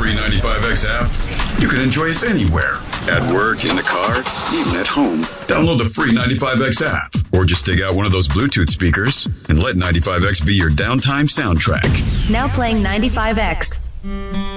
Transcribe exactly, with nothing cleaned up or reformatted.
free ninety-five X app, you can enjoy us anywhere. At work, in the car, even at home. Download the free ninety-five X app, or just dig out one of those Bluetooth speakers and let ninety-five X be your downtime soundtrack. Now playing ninety-five X.